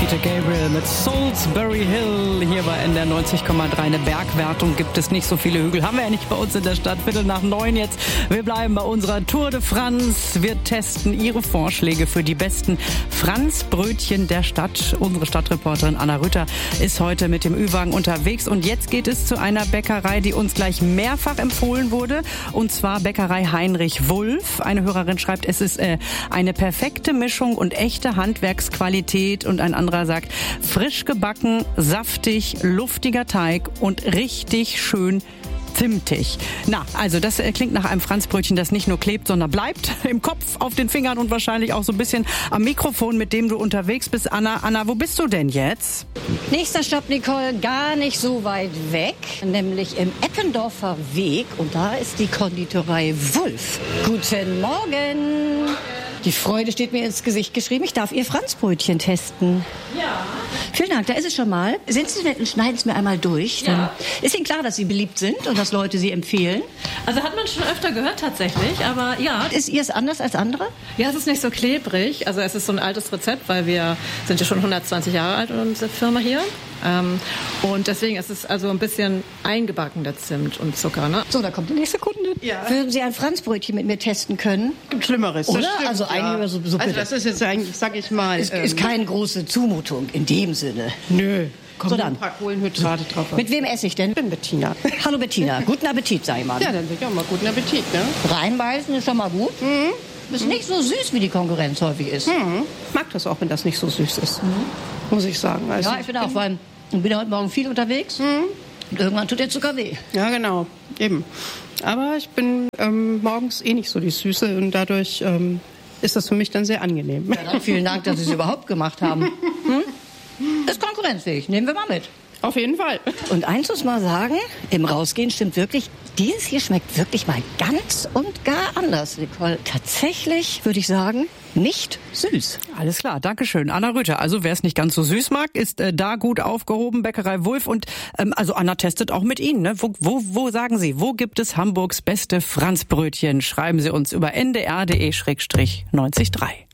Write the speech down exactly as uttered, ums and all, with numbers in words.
Peter Gabriel mit Salisbury Hill hier bei N D R neunzig Komma drei. Eine Bergwertung gibt es nicht, so viele Hügel haben wir ja nicht bei uns in der Stadt. Viertel nach neun jetzt. Wir bleiben bei unserer Tour de France. Wir testen Ihre Vorschläge für die besten Franzbrötchen der Stadt. Unsere Stadtreporterin Anna Rütter ist heute mit dem Ü-Wagen unterwegs. Und jetzt geht es zu einer Bäckerei, die uns gleich mehrfach empfohlen wurde. Und zwar Bäckerei Heinrich Wulff. Eine Hörerin schreibt, es ist äh, eine perfekte Mischung und echte Handwerksqualität. Und ein anderer sagt, frisch gebacken, saftig, luftiger Teig und richtig schön zimtig. Na, also das klingt nach einem Franzbrötchen, das nicht nur klebt, sondern bleibt im Kopf, auf den Fingern und wahrscheinlich auch so ein bisschen am Mikrofon, mit dem du unterwegs bist. Anna, Anna, wo bist du denn jetzt? Nächster Stopp, Nicole, gar nicht so weit weg, nämlich im Eppendorfer Weg. Und da ist die Konditorei Wulff. Guten Morgen. Die Freude steht mir ins Gesicht geschrieben. Ich darf Ihr Franzbrötchen testen. Ja. Vielen Dank, da ist es schon mal. Sind Sie nett und schneiden es mir einmal durch? Dann Ja. ist Ihnen klar, dass Sie beliebt sind und dass Leute Sie empfehlen? Also hat man schon öfter gehört tatsächlich, aber ja. Ist Ihrs anders als andere? Ja, es ist nicht so klebrig. Also es ist so ein altes Rezept, weil wir sind ja schon hundertzwanzig Jahre alt, unsere Firma hier. Ähm, und deswegen ist es also ein bisschen eingebacken, der Zimt und Zucker. Ne? So, da kommt die nächste Kundin. Ja. Würden Sie ein Franzbrötchen mit mir testen können? Gibt Schlimmeres. das Oder? stimmt, Also eigentlich so- so Also bitte. das ist jetzt eigentlich, sag ich mal, Ist, ähm, ist keine große Zumutung in dem Sinne. nö. Kommt So so dann. ein paar Kohlenhydrate drauf. Mit wem esse ich denn? Ich bin Bettina. Hallo Bettina, guten Appetit, sag ich mal. Ja, dann sicher mal guten Appetit, ne? Reinbeißen ist schon mal gut. Ist nicht so süß, wie die Konkurrenz häufig ist. Mhm. Ich mag das auch, wenn das nicht so süß ist. Muss ich sagen. Also, Ja, ich bin auch, weil ich bin heute Morgen viel unterwegs. Und irgendwann tut der Zucker weh. Ja, genau. Eben. Aber ich bin ähm, morgens eh nicht so die Süße und dadurch ähm, ist das für mich dann sehr angenehm. Ja, dann vielen Dank, dass Sie es überhaupt gemacht haben. Hm? Ist konkurrenzfähig, nehmen wir mal mit. Auf jeden Fall. Und eins muss man sagen, im Rausgehen stimmt wirklich, dieses hier schmeckt wirklich mal ganz und gar anders, Nicole. Tatsächlich, würde ich sagen, nicht süß. Alles klar, Dankeschön. Anna Rütter. Also wer es nicht ganz so süß mag, ist äh, da gut aufgehoben. Bäckerei Wulff. Und ähm, also Anna testet auch mit Ihnen. Ne? Wo, wo, wo sagen Sie, wo gibt es Hamburgs beste Franzbrötchen? Schreiben Sie uns über n d r punkt d e neunzig Komma drei.